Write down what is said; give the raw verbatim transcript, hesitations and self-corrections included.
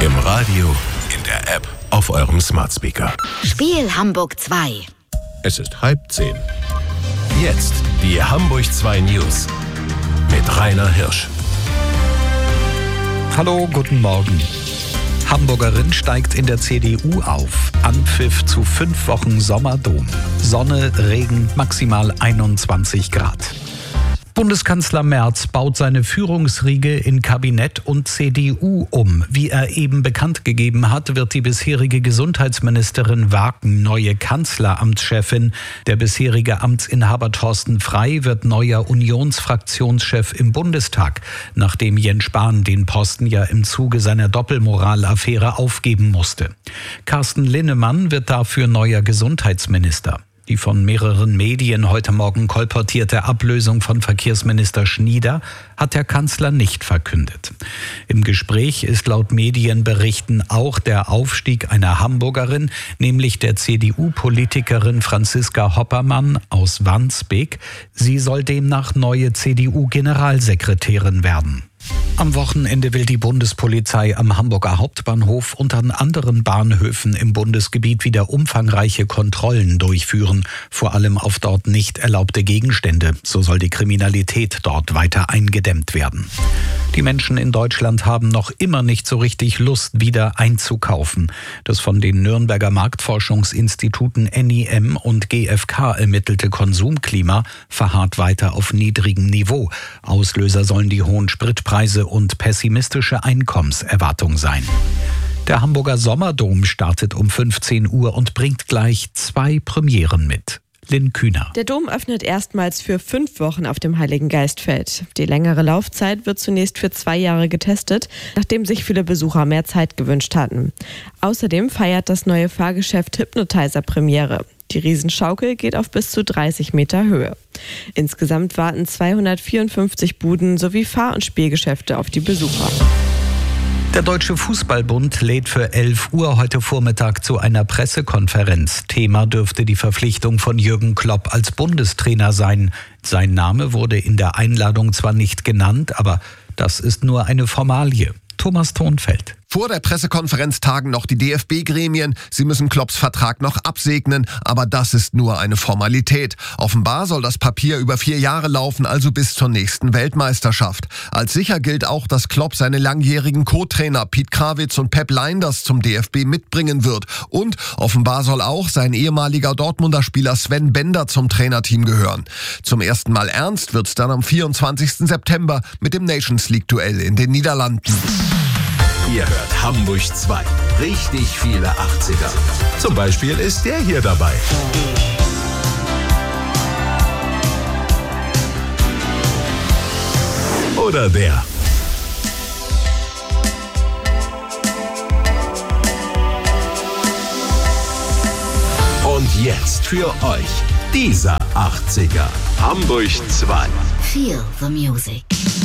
Im Radio, in der App, auf eurem Smart Speaker. Spiel Hamburg zwei. Es ist halb zehn. Jetzt die Hamburg zwei News mit Rainer Hirsch. Hallo, guten Morgen. Hamburgerin steigt in der C D U auf. Anpfiff zu fünf Wochen Sommerdom. Sonne, Regen, maximal einundzwanzig Grad. Bundeskanzler Merz baut seine Führungsriege in Kabinett und C D U um. Wie er eben bekannt gegeben hat, wird die bisherige Gesundheitsministerin Waken neue Kanzleramtschefin. Der bisherige Amtsinhaber Thorsten Frey wird neuer Unionsfraktionschef im Bundestag, nachdem Jens Spahn den Posten ja im Zuge seiner Doppelmoral-Affäre aufgeben musste. Carsten Linnemann wird dafür neuer Gesundheitsminister. Die von mehreren Medien heute Morgen kolportierte Ablösung von Verkehrsminister Schnieder hat der Kanzler nicht verkündet. Im Gespräch ist laut Medienberichten auch der Aufstieg einer Hamburgerin, nämlich der C D U-Politikerin Franziska Hoppermann aus Wandsbek. Sie soll demnach neue C D U-Generalsekretärin werden. Am Wochenende will die Bundespolizei am Hamburger Hauptbahnhof und an anderen Bahnhöfen im Bundesgebiet wieder umfangreiche Kontrollen durchführen, vor allem auf dort nicht erlaubte Gegenstände. So soll die Kriminalität dort weiter eingedämmt werden. Die Menschen in Deutschland haben noch immer nicht so richtig Lust, wieder einzukaufen. Das von den Nürnberger Marktforschungsinstituten N I M und G F K ermittelte Konsumklima verharrt weiter auf niedrigem Niveau. Auslöser sollen die hohen Spritpreise und pessimistische Einkommenserwartung sein. Der Hamburger Sommerdom startet um fünfzehn Uhr und bringt gleich zwei Premieren mit. Lynn Kühner. Der Dom öffnet erstmals für fünf Wochen auf dem Heiligen Geistfeld. Die längere Laufzeit wird zunächst für zwei Jahre getestet, nachdem sich viele Besucher mehr Zeit gewünscht hatten. Außerdem feiert das neue Fahrgeschäft Hypnotizer Premiere. Die Riesenschaukel geht auf bis zu dreißig Meter Höhe. Insgesamt warten zweihundertvierundfünfzig Buden sowie Fahr- und Spielgeschäfte auf die Besucher. Der Deutsche Fußballbund lädt für elf Uhr heute Vormittag zu einer Pressekonferenz. Thema dürfte die Verpflichtung von Jürgen Klopp als Bundestrainer sein. Sein Name wurde in der Einladung zwar nicht genannt, aber das ist nur eine Formalie. Thomas Thonfeld. Vor der Pressekonferenz tagen noch die D F B-Gremien. Sie müssen Klopps Vertrag noch absegnen, aber das ist nur eine Formalität. Offenbar soll das Papier über vier Jahre laufen, also bis zur nächsten Weltmeisterschaft. Als sicher gilt auch, dass Klopp seine langjährigen Co-Trainer Piet Krawitz und Pep Lijnders zum D F B mitbringen wird. Und offenbar soll auch sein ehemaliger Dortmunder Spieler Sven Bender zum Trainerteam gehören. Zum ersten Mal ernst wird's dann am vierundzwanzigsten September mit dem Nations League-Duell in den Niederlanden. Ihr hört Hamburg zwei. Richtig viele achtziger. Zum Beispiel ist der hier dabei. Oder der. Und jetzt für euch dieser achtziger. Hamburg zwei. Feel the music.